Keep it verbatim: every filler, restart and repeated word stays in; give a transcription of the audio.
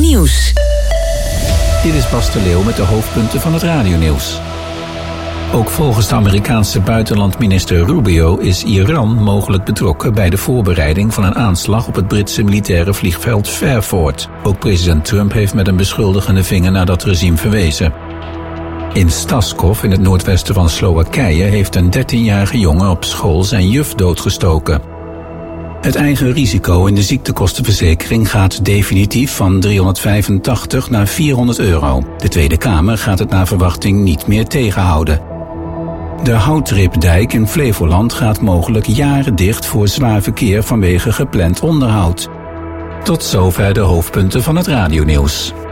Nieuws. Dit is Bas de Leeuw met de hoofdpunten van het radionieuws. Ook volgens de Amerikaanse buitenlandminister Rubio is Iran mogelijk betrokken bij de voorbereiding van een aanslag op het Britse militaire vliegveld Fairford. Ook president Trump heeft met een beschuldigende vinger naar dat regime verwezen. In Staskov, in het noordwesten van Slowakije, heeft een dertienjarige jongen op school zijn juf doodgestoken. Het eigen risico in de ziektekostenverzekering gaat definitief van driehonderdvijfentachtig naar vierhonderd euro. De Tweede Kamer gaat het naar verwachting niet meer tegenhouden. De Houtripdijk in Flevoland gaat mogelijk jaren dicht voor zwaar verkeer vanwege gepland onderhoud. Tot zover de hoofdpunten van het radionieuws.